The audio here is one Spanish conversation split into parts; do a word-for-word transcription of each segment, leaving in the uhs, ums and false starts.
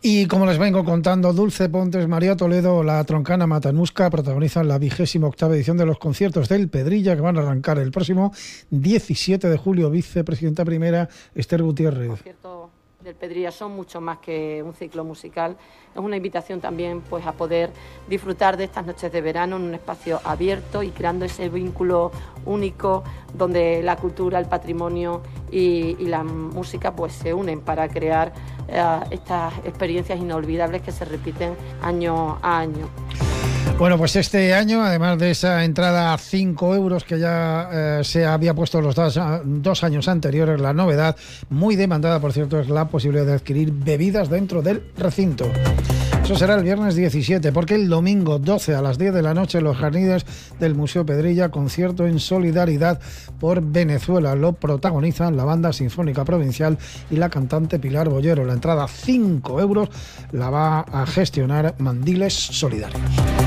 Y como les vengo contando, Dulce Pontes, María Toledo, la Troncana Matanuska protagonizan la vigésima octava edición de los conciertos del Pedrilla, que van a arrancar el próximo diecisiete de julio. Vicepresidenta primera, Esther Gutiérrez. Los conciertos del Pedrilla son mucho más que un ciclo musical. Es una invitación también pues, a poder disfrutar de estas noches de verano en un espacio abierto y creando ese vínculo único donde la cultura, el patrimonio y, y la música pues, se unen para crear eh, estas experiencias inolvidables que se repiten año a año. Bueno, pues este año, además de esa entrada a cinco euros que ya eh, se había puesto los dos, dos años anteriores, la novedad, muy demandada por cierto, es la posibilidad de adquirir bebidas dentro del recinto. Eso será el viernes diecisiete, porque el domingo doce a las diez de la noche en los jardines del Museo Pedrilla, concierto en solidaridad por Venezuela. Lo protagonizan la Banda Sinfónica Provincial y la cantante Pilar Bollero. La entrada cinco euros la va a gestionar Mandiles Solidarios.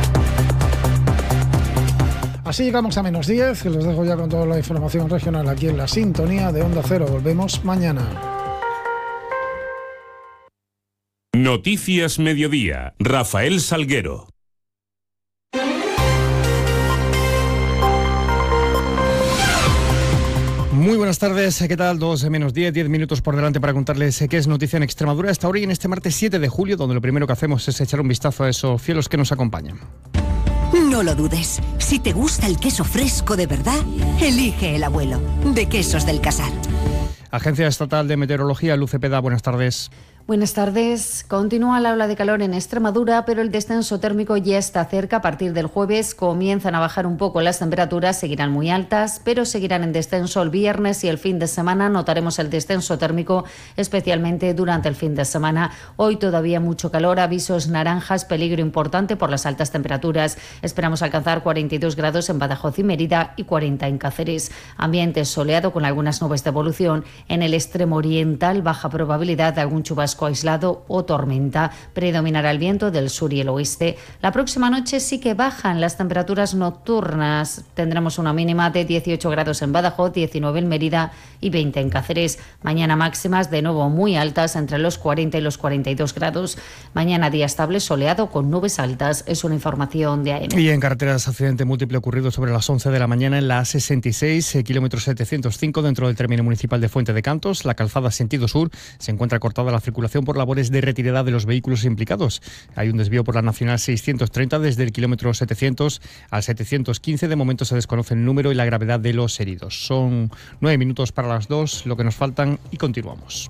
Así llegamos a menos diez, que les dejo ya con toda la información regional aquí en la sintonía de Onda Cero. Volvemos mañana. Noticias Mediodía, Rafael Salguero. Muy buenas tardes, ¿qué tal? Dos menos diez, diez minutos por delante para contarles qué es noticia en Extremadura hasta ahora y en este martes siete de julio, donde lo primero que hacemos es echar un vistazo a esos cielos que nos acompañan. No lo dudes, si te gusta el queso fresco de verdad, elige el abuelo, de Quesos del Casar. Agencia Estatal de Meteorología, Luz Cepeda, buenas tardes. Buenas tardes. Continúa la ola de calor en Extremadura, pero el descenso térmico ya está cerca. A partir del jueves comienzan a bajar un poco las temperaturas, seguirán muy altas, pero seguirán en descenso el viernes y el fin de semana. Notaremos el descenso térmico, especialmente durante el fin de semana. Hoy todavía mucho calor, avisos naranjas, peligro importante por las altas temperaturas. Esperamos alcanzar cuarenta y dos grados en Badajoz y Mérida y cuarenta en Cáceres. Ambiente soleado con algunas nubes de evolución. En el extremo oriental, baja probabilidad de algún chubasco aislado o tormenta. Predominará el viento del sur y el oeste. La próxima noche sí que bajan las temperaturas nocturnas. Tendremos una mínima de dieciocho grados en Badajoz, diecinueve en Mérida y veinte en Cáceres. Mañana máximas de nuevo muy altas, entre los cuarenta y los cuarenta y dos grados. Mañana día estable, soleado con nubes altas. Es una información de A E M. Y en carreteras, accidente múltiple ocurrido sobre las once de la mañana en la A sesenta y seis, kilómetro setecientos cinco, dentro del término municipal de Fuente de Cantos. La calzada sentido sur se encuentra cortada la circulación por labores de retirada de los vehículos implicados. Hay un desvío por la Nacional seiscientos treinta desde el kilómetro setecientos al setecientos quince. De momento se desconoce el número y la gravedad de los heridos. Son nueve minutos para las dos, lo que nos faltan, y continuamos.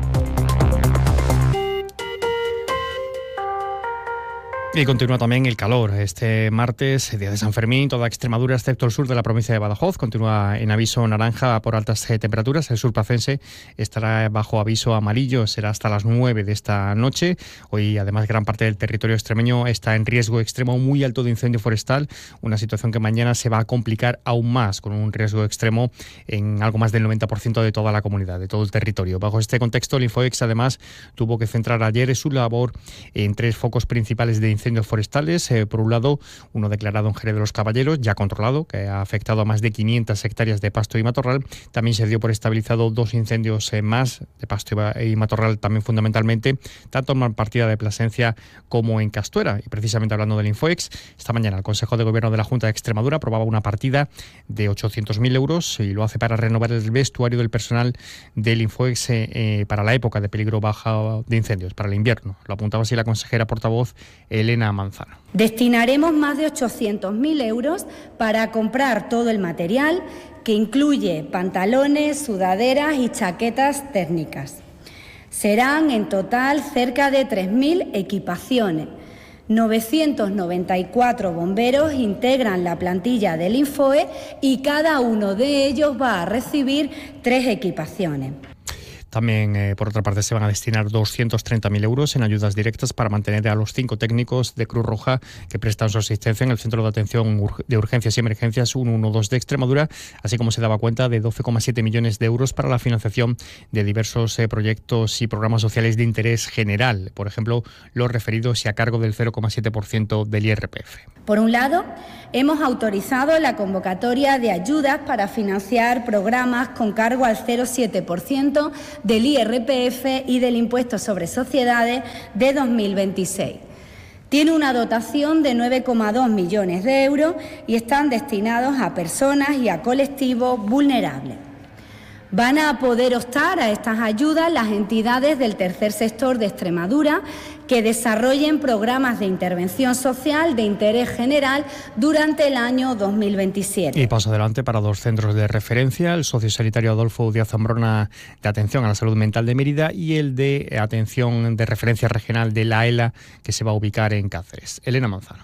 Y continúa también el calor. Este martes, día de San Fermín, toda Extremadura, excepto el sur de la provincia de Badajoz, continúa en aviso naranja por altas eh, temperaturas. El sur placense estará bajo aviso amarillo, será hasta las nueve de esta noche. Hoy, además, gran parte del territorio extremeño está en riesgo extremo muy alto de incendio forestal, una situación que mañana se va a complicar aún más, con un riesgo extremo en algo más del noventa por ciento de toda la comunidad, de todo el territorio. Bajo este contexto, el Infoex, además, tuvo que centrar ayer su labor en tres focos principales de incendio incendios forestales. Eh, por un lado, uno declarado en Jerez de los Caballeros, ya controlado, que ha afectado a más de quinientas hectáreas de pasto y matorral. También se dio por estabilizado dos incendios eh, más de pasto y matorral, también fundamentalmente, tanto en Malpartida de Plasencia como en Castuera. Y precisamente hablando del Infoex, esta mañana el Consejo de Gobierno de la Junta de Extremadura aprobaba una partida de ochocientos mil euros y lo hace para renovar el vestuario del personal del Infoex eh, eh, para la época de peligro baja de incendios, para el invierno. Lo apuntaba así la consejera portavoz Elena Manzano. Destinaremos más de ochocientos mil euros para comprar todo el material, que incluye pantalones, sudaderas y chaquetas técnicas. Serán en total cerca de tres mil equipaciones. novecientos noventa y cuatro bomberos integran la plantilla del Infoe y cada uno de ellos va a recibir tres equipaciones. También, eh, por otra parte, se van a destinar doscientos treinta mil euros en ayudas directas para mantener a los cinco técnicos de Cruz Roja que prestan su asistencia en el Centro de Atención de Urgencias y Emergencias ciento doce de Extremadura, así como se daba cuenta de doce coma siete millones de euros para la financiación de diversos eh, proyectos y programas sociales de interés general, por ejemplo, los referidos y a cargo del cero coma siete por ciento del I R P F. Por un lado, hemos autorizado la convocatoria de ayudas para financiar programas con cargo al cero coma siete por ciento del I R P F y del impuesto sobre sociedades de dos mil veintiséis. Tiene una dotación de nueve coma dos millones de euros y están destinados a personas y a colectivos vulnerables. Van a poder optar a estas ayudas las entidades del tercer sector de Extremadura que desarrollen programas de intervención social de interés general durante el año dos mil veintisiete. Y paso adelante para dos centros de referencia, el sociosanitario Adolfo Díaz Zambrona de Atención a la Salud Mental de Mérida y el de Atención de Referencia Regional de la ELA, que se va a ubicar en Cáceres. Elena Manzano.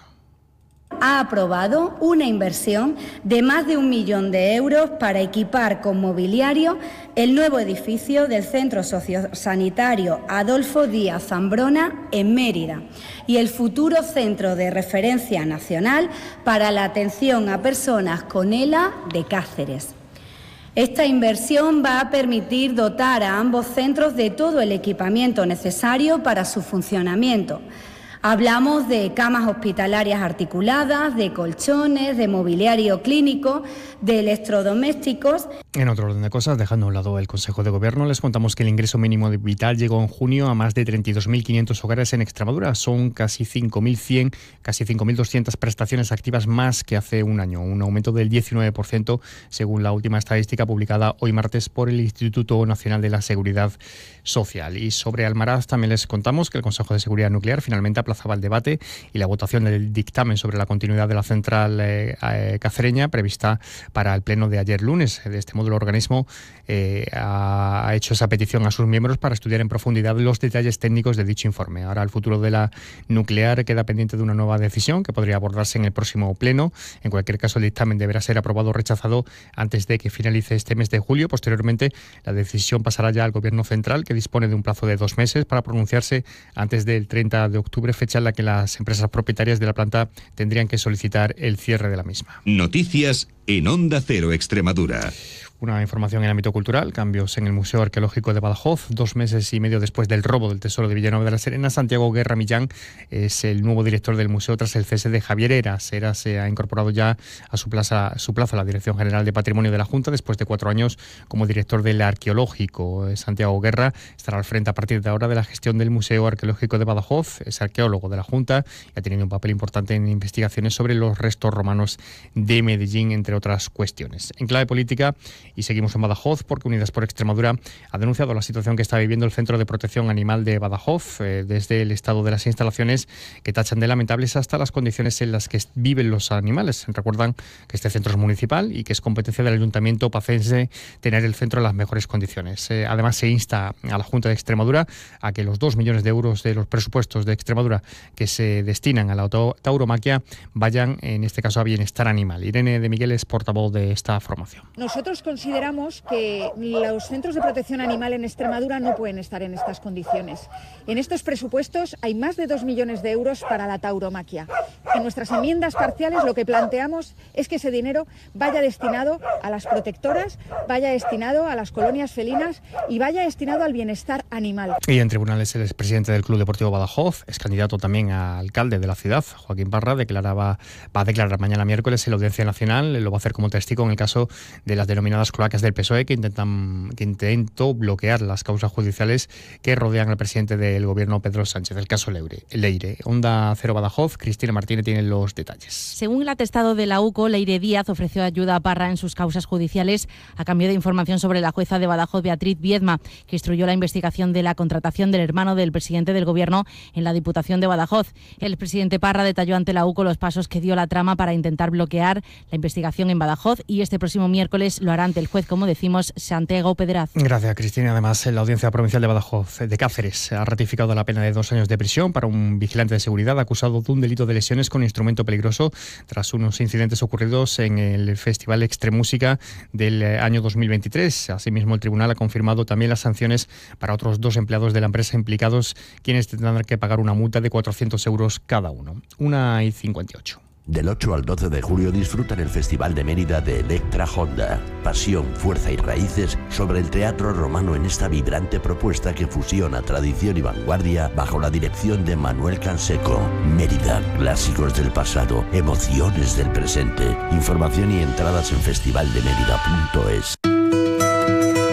Ha aprobado una inversión de más de un millón de euros para equipar con mobiliario el nuevo edificio del Centro Sociosanitario Adolfo Díaz Zambrona en Mérida y el futuro Centro de Referencia Nacional para la Atención a Personas con ELA de Cáceres. Esta inversión va a permitir dotar a ambos centros de todo el equipamiento necesario para su funcionamiento. Hablamos de camas hospitalarias articuladas, de colchones, de mobiliario clínico, de electrodomésticos. En otro orden de cosas, dejando a un lado el Consejo de Gobierno, les contamos que el ingreso mínimo vital llegó en junio a más de treinta y dos mil quinientos hogares en Extremadura. Son casi cinco mil cien, casi cinco mil doscientas prestaciones activas más que hace un año, un aumento del diecinueve por ciento según la última estadística publicada hoy martes por el Instituto Nacional de la Seguridad Social. Y sobre Almaraz también les contamos que el Consejo de Seguridad Nuclear finalmente aplazaba el debate y la votación del dictamen sobre la continuidad de la central eh, eh, cacereña prevista para el pleno de ayer lunes. De este modo, el organismo eh, ha hecho esa petición a sus miembros para estudiar en profundidad los detalles técnicos de dicho informe. Ahora el futuro de la nuclear queda pendiente de una nueva decisión que podría abordarse en el próximo pleno. En cualquier caso, el dictamen deberá ser aprobado o rechazado antes de que finalice este mes de julio. Posteriormente, la decisión pasará ya al Gobierno central, que dispone de un plazo de dos meses para pronunciarse antes del treinta de octubre, fecha en la que las empresas propietarias de la planta tendrían que solicitar el cierre de la misma. Noticias en Onda Cero Extremadura. Una información en el ámbito cultural, cambios en el Museo Arqueológico de Badajoz. Dos meses y medio después del robo del tesoro de Villanueva de la Serena, Santiago Guerra Millán es el nuevo director del museo tras el cese de Javier Heras. Heras se ha incorporado ya a su plaza, su plaza a la Dirección General de Patrimonio de la Junta después de cuatro años como director del Arqueológico. Santiago Guerra estará al frente a partir de ahora de la gestión del Museo Arqueológico de Badajoz. Es arqueólogo de la Junta y ha tenido un papel importante en investigaciones sobre los restos romanos de Medellín, entre otras cuestiones. En clave política, y seguimos en Badajoz, porque Unidas por Extremadura ha denunciado la situación que está viviendo el Centro de Protección Animal de Badajoz, eh, desde el estado de las instalaciones, que tachan de lamentables, hasta las condiciones en las que viven los animales. Recuerdan que este centro es municipal y que es competencia del Ayuntamiento pacense tener el centro en las mejores condiciones. Eh, además, se insta a la Junta de Extremadura a que los dos millones de euros de los presupuestos de Extremadura que se destinan a la tauromaquia vayan, en este caso, a bienestar animal. Irene de Miguel es portavoz de esta formación. Nosotros consideramos que los centros de protección animal en Extremadura no pueden estar en estas condiciones. En estos presupuestos hay más de dos millones de euros para la tauromaquia. En nuestras enmiendas parciales lo que planteamos es que ese dinero vaya destinado a las protectoras, vaya destinado a las colonias felinas y vaya destinado al bienestar animal. Y en tribunales, el expresidente del Club Deportivo Badajoz, es candidato también a alcalde de la ciudad, Joaquín Parra, declaraba, va a declarar mañana miércoles en la Audiencia Nacional. Lo va a hacer como testigo en el caso de las denominadas cloacas del P S O E, que intentan que intentó bloquear las causas judiciales que rodean al presidente del gobierno, Pedro Sánchez, el caso Leire. Leire. Onda Cero Badajoz, Cristina Martínez tiene los detalles. Según el atestado de la U C O, Leire Díaz ofreció ayuda a Parra en sus causas judiciales a cambio de información sobre la jueza de Badajoz, Beatriz Viedma, que instruyó la investigación de la contratación del hermano del presidente del gobierno en la Diputación de Badajoz. El presidente Parra detalló ante la U C O los pasos que dio la trama para intentar bloquear la investigación en Badajoz, y este próximo miércoles lo hará ante el juez, como decimos, Santiago Pedraz. Gracias, Cristina. Además, la Audiencia Provincial de Badajoz de Cáceres ha ratificado la pena de dos años de prisión para un vigilante de seguridad acusado de un delito de lesiones con instrumento peligroso tras unos incidentes ocurridos en el Festival Extremúsica del año dos mil veintitrés. Asimismo, el tribunal ha confirmado también las sanciones para otros dos empleados de la empresa implicados, quienes tendrán que pagar una multa de cuatrocientos euros cada uno. Una y cincuenta y ocho. Del ocho al doce de julio disfruta en el Festival de Mérida de Electra Honda. Pasión, fuerza y raíces sobre el teatro romano en esta vibrante propuesta que fusiona tradición y vanguardia bajo la dirección de Manuel Canseco. Mérida, clásicos del pasado, emociones del presente. Información y entradas en festival de mérida punto es.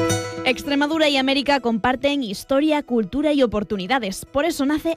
Extremadura y América comparten historia, cultura y oportunidades. Por eso nace